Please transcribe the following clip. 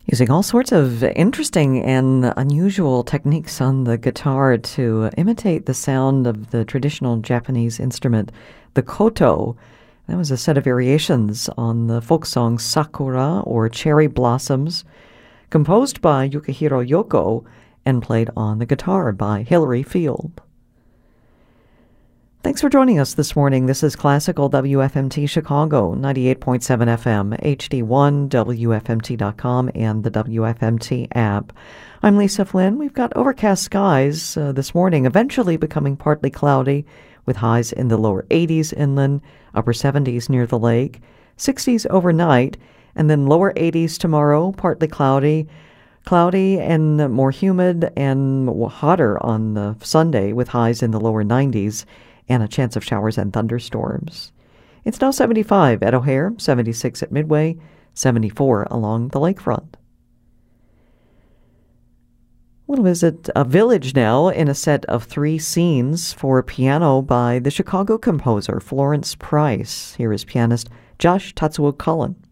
Using all sorts of interesting and unusual techniques on the guitar to imitate the sound of the traditional Japanese instrument, the koto. That was a set of variations on the folk song Sakura, or Cherry Blossoms, composed by Yukihiro Yoko and played on the guitar by Hilary Field. Thanks for joining us this morning. This is Classical WFMT Chicago, 98.7 FM, HD1, WFMT.com, and the WFMT app. I'm Lisa Flynn. We've got overcast skies this morning, eventually becoming partly cloudy, with highs in the lower 80s inland, upper 70s near the lake, 60s overnight, and then lower 80s tomorrow, partly cloudy and more humid and hotter on the Sunday, with highs in the lower 90s. And a chance of showers and thunderstorms. It's now 75 at O'Hare, 76 at Midway, 74 along the lakefront. We'll visit a village now in a set of 3 scenes for piano by the Chicago composer Florence Price. Here is pianist Josh Tatsuo Cullen.